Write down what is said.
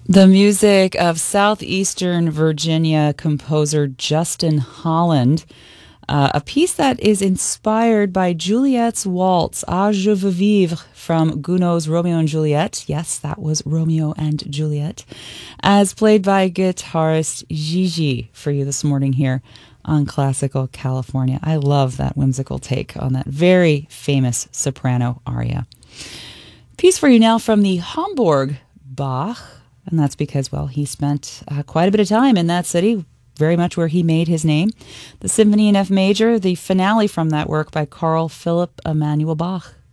The music of Southeastern Virginia composer Justin Holland, a piece that is inspired by Juliet's waltz, "Ah, je veux vivre," from Gounod's Romeo and Juliet. Yes, that was Romeo and Juliet, as played by guitarist Gigi for you this morning here on Classical California. I love that whimsical take on that very famous soprano aria. Piece for you now from the Hamburg Bach. And that's because, well, he spent quite a bit of time in that city, very much where he made his name. The Symphony in F major, the finale from that work by Carl Philipp Emanuel Bach.